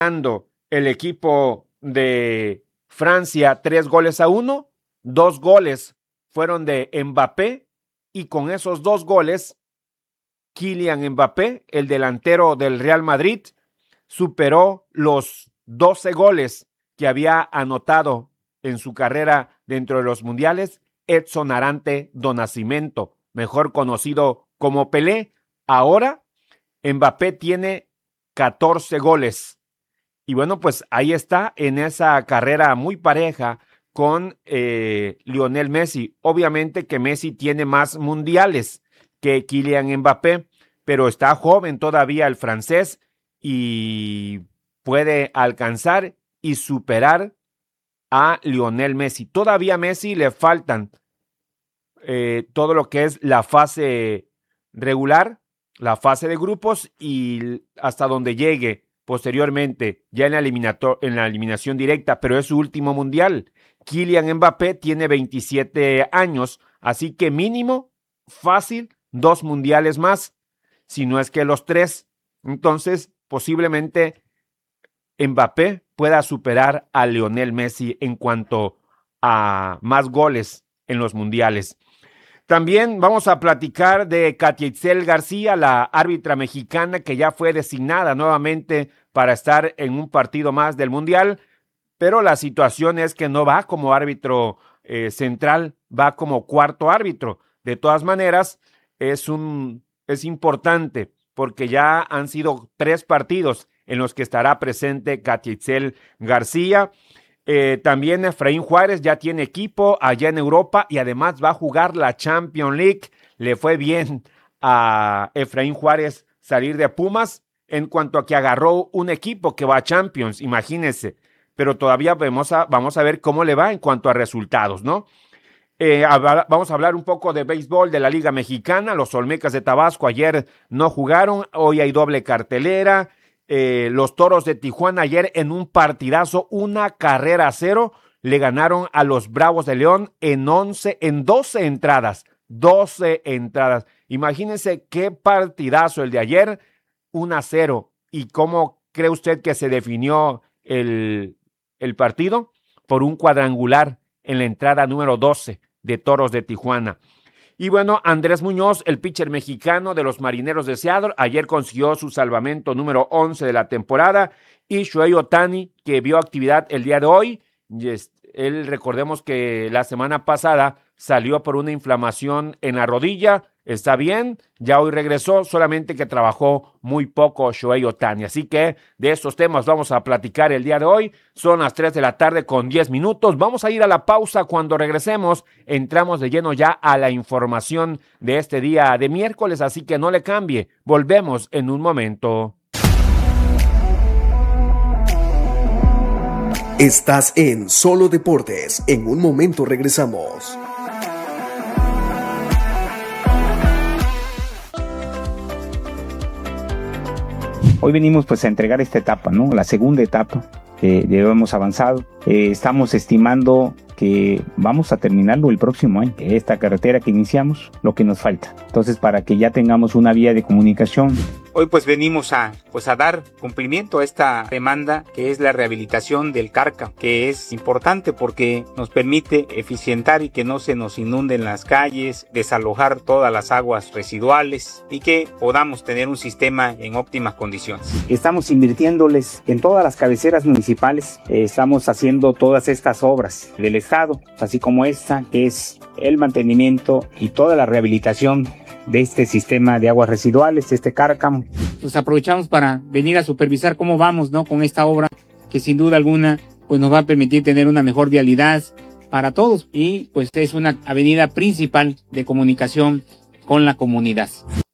el equipo de Francia 3-1, 2 goles fueron de Mbappé, y con esos 2 goles, Kylian Mbappé, el delantero del Real Madrid, superó los 12 goles que había anotado en su carrera dentro de los mundiales Edson Arantes do Nascimento, mejor conocido como Pelé. Ahora Mbappé tiene 14 goles. Y bueno, pues ahí está en esa carrera muy pareja con Lionel Messi. Obviamente que Messi tiene más mundiales que Kylian Mbappé, pero está joven todavía el francés y puede alcanzar y superar a Lionel Messi. Todavía a Messi le faltan todo lo que es la fase regular, la fase de grupos y hasta donde llegue posteriormente ya en la eliminación directa, pero es su último mundial. Kylian Mbappé tiene 27 años, así que mínimo, fácil, 2 mundiales más, si no es que los 3. Entonces, posiblemente Mbappé pueda superar a Lionel Messi en cuanto a más goles en los mundiales. También vamos a platicar de Katia Itzel García, la árbitra mexicana que ya fue designada nuevamente para estar en un partido más del Mundial, pero la situación es que no va como árbitro central, va como cuarto árbitro. De todas maneras, es importante porque ya han sido 3 partidos en los que estará presente Katia Itzel García. También Efraín Juárez ya tiene equipo allá en Europa y además va a jugar la Champions League. Le fue bien a Efraín Juárez salir de Pumas en cuanto a que agarró un equipo que va a Champions, imagínense. Pero todavía vamos a ver cómo le va en cuanto a resultados, ¿no? Vamos a hablar un poco de béisbol de la Liga Mexicana. Los Olmecas de Tabasco ayer no jugaron, hoy hay doble cartelera. Los Toros de Tijuana ayer en un partidazo, 1-0, le ganaron a los Bravos de León en 12 entradas. 12 entradas. Imagínense qué partidazo el de ayer, 1-0. ¿Y cómo cree usted que se definió el partido? Por un cuadrangular en la entrada número 12 de Toros de Tijuana. Y bueno, Andrés Muñoz, el pitcher mexicano de los Marineros de Seattle, ayer consiguió su salvamento número 11 de la temporada. Y Shohei Ohtani, que vio actividad el día de hoy, él recordemos que la semana pasada salió por una inflamación en la rodilla, está bien, ya hoy regresó, solamente que trabajó muy poco Shohei Ohtani. Así que de estos temas vamos a platicar el día de hoy. Son las 3 de la tarde con 10 minutos. Vamos a ir a la pausa. Cuando regresemos, entramos de lleno ya a la información de este día de miércoles, así que no le cambie. Volvemos en un momento. Estás en Solo Deportes. En un momento regresamos. Hoy venimos pues a entregar esta etapa, ¿no? La segunda etapa que hemos avanzado. Estamos estimando que vamos a terminarlo el próximo año. Esta carretera que iniciamos, lo que nos falta. Entonces, para que ya tengamos una vía de comunicación. Hoy pues venimos a dar cumplimiento a esta demanda que es la rehabilitación del Cárcamo, que es importante porque nos permite eficientar y que no se nos inunden las calles, desalojar todas las aguas residuales y que podamos tener un sistema en óptimas condiciones. Estamos invirtiéndoles en todas las cabeceras municipales, estamos haciendo todas estas obras del Estado, así como esta que es el mantenimiento y toda la rehabilitación de este sistema de aguas residuales, este Cárcamo. Pues aprovechamos para venir a supervisar cómo vamos, ¿no? Con esta obra que sin duda alguna pues nos va a permitir tener una mejor vialidad para todos y pues es una avenida principal de comunicación con la comunidad.